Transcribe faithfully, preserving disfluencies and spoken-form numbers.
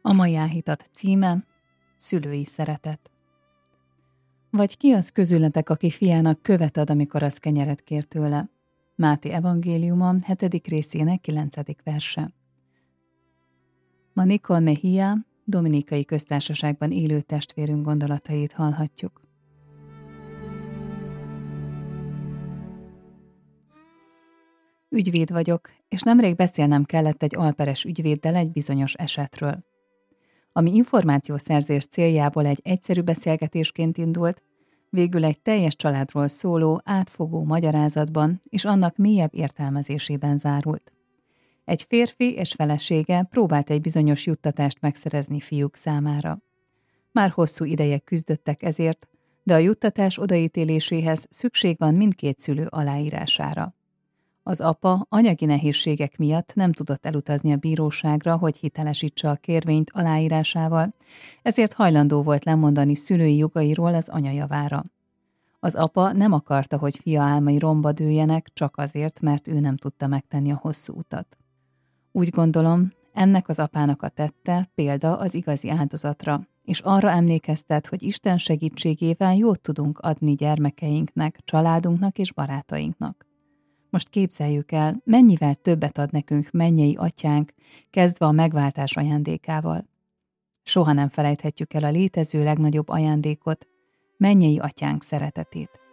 A mai áhítat címe: Szülői szeretet. Vagy ki az közületek, aki fiának követ ad, amikor az kenyeret kér tőle? Máté evangéliuma, hetedik részének kilencedik verse. Ma Nicole Mejia, Dominikai Köztársaságban élő testvérünk gondolatait hallhatjuk. Ügyvéd vagyok, és nemrég beszélnem kellett egy alperes ügyvéddel egy bizonyos esetről. Ami információszerzés céljából egy egyszerű beszélgetésként indult, végül egy teljes családról szóló, átfogó magyarázatban és annak mélyebb értelmezésében zárult. Egy férfi és felesége próbált egy bizonyos juttatást megszerezni fiúk számára. Már hosszú ideje küzdöttek ezért, de a juttatás odaítéléséhez szükség van mindkét szülő aláírására. Az apa anyagi nehézségek miatt nem tudott elutazni a bíróságra, hogy hitelesítse a kérvényt aláírásával, ezért hajlandó volt lemondani szülői jogairól az anya javára. Az apa nem akarta, hogy fia álmai romba dőljenek, csak azért, mert ő nem tudta megtenni a hosszú utat. Úgy gondolom, ennek az apának a tette példa az igazi áldozatra, és arra emlékeztet, hogy Isten segítségével jót tudunk adni gyermekeinknek, családunknak és barátainknak. Most képzeljük el, mennyivel többet ad nekünk mennyei atyánk, kezdve a megváltás ajándékával. Soha nem felejthetjük el a létező legnagyobb ajándékot, mennyei atyánk szeretetét.